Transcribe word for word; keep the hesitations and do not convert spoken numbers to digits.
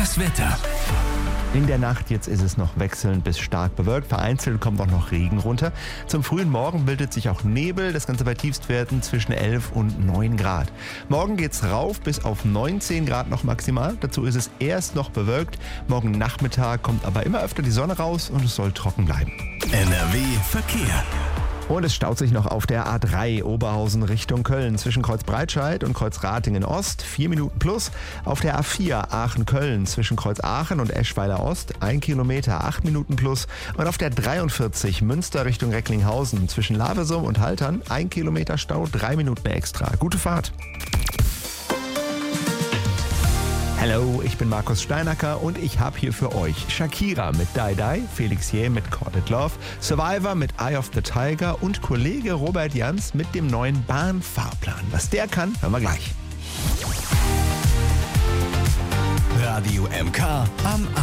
Das Wetter. In der Nacht jetzt ist es noch wechselnd bis stark bewölkt. Vereinzelt kommt auch noch Regen runter. Zum frühen Morgen bildet sich auch Nebel. Das Ganze bei Tiefstwerten zwischen elf und neun Grad. Morgen geht's rauf bis auf neunzehn Grad noch maximal. Dazu ist es erst noch bewölkt. Morgen Nachmittag kommt aber immer öfter die Sonne raus und es soll trocken bleiben. N R W Verkehr. Und es staut sich noch auf der A drei Oberhausen Richtung Köln zwischen Kreuzbreitscheid und Kreuzratingen Ost, vier Minuten plus. Auf der A vier Aachen-Köln zwischen Kreuzaachen und Eschweiler Ost, ein Kilometer, acht Minuten plus. Und auf der dreiundvierzig Münster Richtung Recklinghausen zwischen Lavesum und Haltern, ein Kilometer Stau, drei Minuten extra. Gute Fahrt. Hallo, ich bin Markus Steinacker und ich habe hier für euch Shakira mit Die Die, Felix Jäh mit Corded Love, Survivor mit Eye of the Tiger und Kollege Robert Jans mit dem neuen Bahnfahrplan. Was der kann, hören wir gleich. Radio M K am